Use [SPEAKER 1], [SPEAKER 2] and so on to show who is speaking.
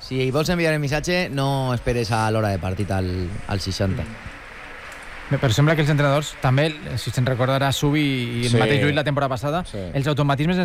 [SPEAKER 1] Si vols enviar el missatge, no esperes a l'hora de partit al 60.
[SPEAKER 2] Però sembla que els entrenadors també, si se'n recordarà Subi i el mateix Lluís la temporada passada, els automatismes